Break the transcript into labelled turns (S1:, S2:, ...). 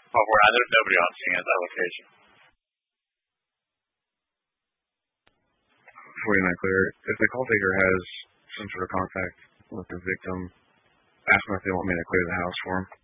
S1: Well, there's nobody on scene at that location.
S2: 49 clear. If the call taker has some sort of contact with the victim, ask them if they want me to clear the house for them.